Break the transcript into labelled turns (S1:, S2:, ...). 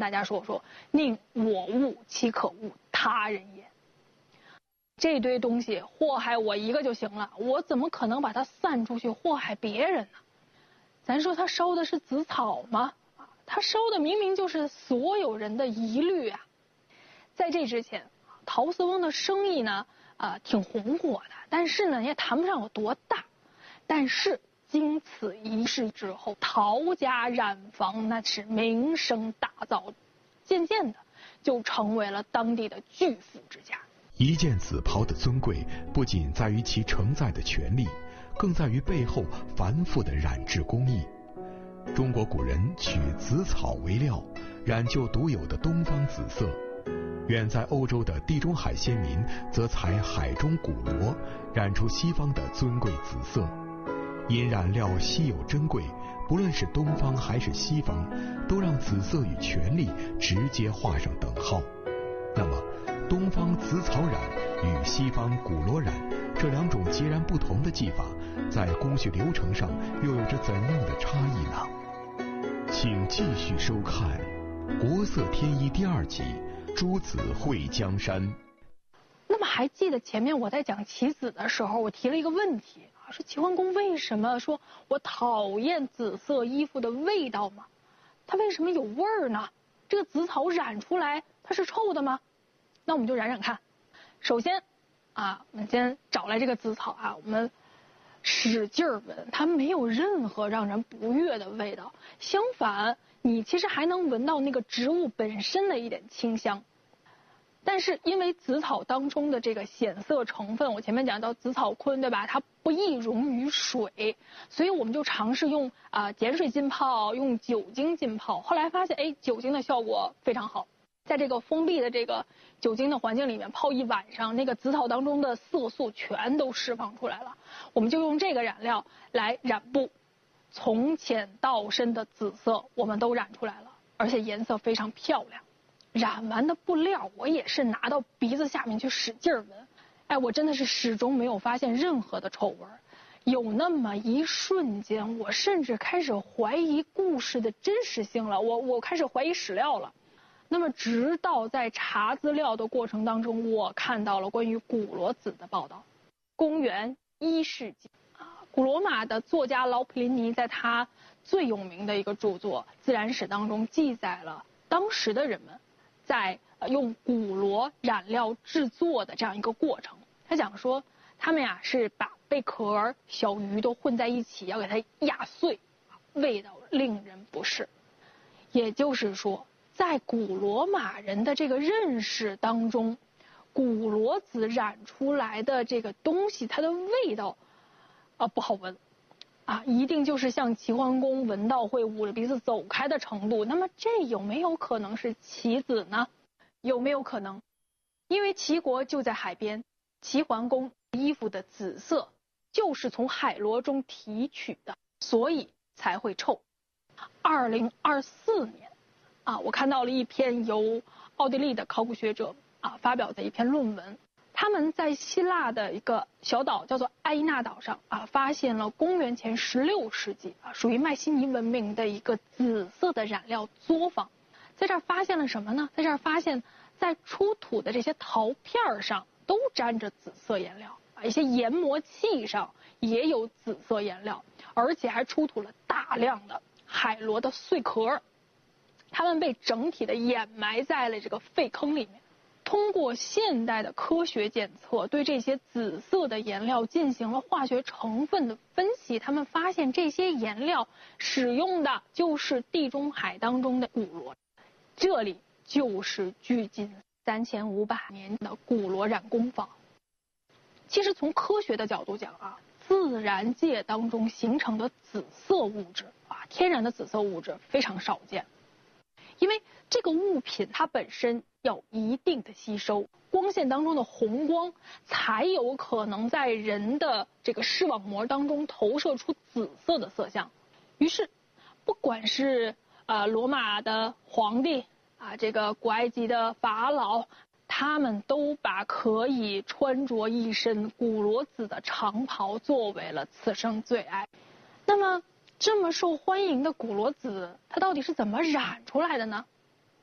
S1: 大家说宁我恶其可恶他人也。这堆东西祸害我一个就行了，我怎么可能把它散出去祸害别人呢？咱说他烧的是紫草吗？他烧的明明就是所有人的疑虑啊。在这之前，陶瓷翁的生意呢，挺红火的，但是呢也谈不上有多大。但是经此一事之后，陶家染坊那是名声大噪，渐渐的就成为了当地的巨富之家。
S2: 一件紫袍的尊贵，不仅在于其承载的权力，更在于背后繁复的染制工艺。中国古人取紫草为料，染就独有的东方紫色。远在欧洲的地中海先民则采海中古螺，染出西方的尊贵紫色。因染料稀有珍贵，不论是东方还是西方，都让紫色与权力直接画上等号。那么东方紫草染与西方古螺染这两种截然不同的技法，在工序流程上又有着怎样的差异呢？请继续收看《国色天衣》第2集《诸子会江山》。
S1: 那么还记得前面我在讲棋子的时候，我提了一个问题啊，说齐桓公为什么说我讨厌紫色衣服的味道吗？它为什么有味儿呢？这个紫草染出来它是臭的吗？那我们就染染看。首先我们先找来这个紫草我们使劲闻，它没有任何让人不悦的味道，相反你其实还能闻到那个植物本身的一点清香。但是因为紫草当中的这个显色成分，我前面讲到紫草醌对吧，它不易溶于水，所以我们就尝试用碱水浸泡，用酒精浸泡，后来发现酒精的效果非常好。在这个封闭的这个酒精的环境里面泡一晚上，那个紫草当中的色素全都释放出来了。我们就用这个染料来染布，从浅到深的紫色我们都染出来了，而且颜色非常漂亮。染完的布料我也是拿到鼻子下面去使劲闻，我真的是始终没有发现任何的臭味。有那么一瞬间，我甚至开始怀疑故事的真实性了，我开始怀疑史料了。那么直到在查资料的过程当中，我看到了关于古罗子的报道。公元1世纪古罗马的作家劳普林尼在他最有名的一个著作《自然史》当中记载了当时的人们在用古罗染料制作的这样一个过程。他讲说他们是把贝壳、小鱼都混在一起，要给它压碎，味道令人不适。也就是说在古罗马人的这个认识当中，古罗子染出来的这个东西，它的味道不好闻一定就是像齐桓公闻到会捂着鼻子走开的程度。那么这有没有可能是棋子呢？有没有可能？因为齐国就在海边，齐桓公衣服的紫色就是从海螺中提取的，所以才会臭。2024年我看到了一篇由奥地利的考古学者发表的一篇论文。他们在希腊的一个小岛叫做埃伊纳岛上发现了公元前16世纪属于迈锡尼文明的一个紫色的染料作坊。在这儿发现了什么呢？在这儿发现在出土的这些陶片上都沾着紫色颜料一些研磨器上也有紫色颜料，而且还出土了大量的海螺的碎壳，它们被整体的掩埋在了这个废坑里面。通过现代的科学检测，对这些紫色的颜料进行了化学成分的分析，他们发现这些颜料使用的就是地中海当中的古罗，这里就是距今3500年的古罗染工坊。其实从科学的角度讲自然界当中形成的紫色物质天然的紫色物质非常少见，因为这个物品它本身要一定的吸收光线当中的红光，才有可能在人的这个视网膜当中投射出紫色的色相。于是不管是罗马的皇帝这个古埃及的法老，他们都把可以穿着一身古罗子的长袍作为了此生最爱。那么这么受欢迎的古罗子它到底是怎么染出来的呢？